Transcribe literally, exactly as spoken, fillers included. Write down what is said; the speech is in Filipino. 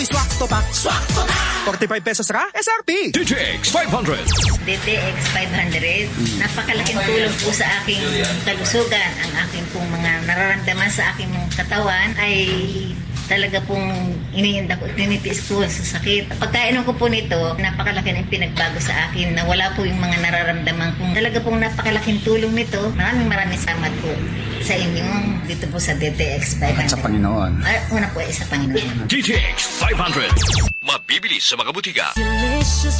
Swak to pa. Swak to na! forty-five pesos ra, S R P. D T X five hundred. D T X five hundred, napakalaking tulong po sa aking kalusugan. Ang aking pong mga nararamdaman sa aking katawan ay talaga pong iniinda ko, tinitiis ko sa sakit. Pagkainom ko po nito, napakalaki ng pinagbago sa akin na wala po yung mga nararamdaman kong talaga pong napakalaking tulong nito. Maraming maraming salamat po sa inyong dito po sa D T X five hundred. At sa Panginoon. Ah, una po ay sa Panginoon. D T X five hundred. Mabibili sa mga butika. Delicious